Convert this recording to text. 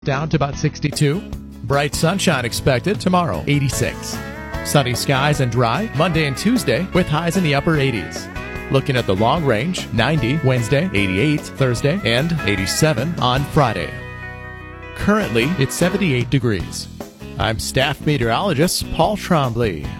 down to about 62. Bright sunshine expected tomorrow, 86. Sunny skies and dry Monday and Tuesday with highs in the upper 80s. Looking at the long range, 90 Wednesday, 88 Thursday, and 87 on Friday. Currently, it's 78 degrees. I'm staff meteorologist Paul Trombley.